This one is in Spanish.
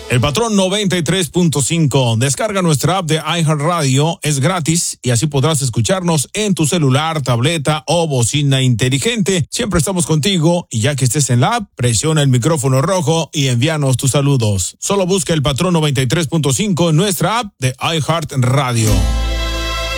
El Patrón 93.5. Descarga nuestra app de iHeartRadio, es gratis y así podrás escucharnos en tu celular, tableta o bocina inteligente. Siempre estamos contigo y ya que estés en la app, presiona el micrófono rojo y envíanos tus saludos. Solo busca el Patrón 93.5 en nuestra app de iHeartRadio.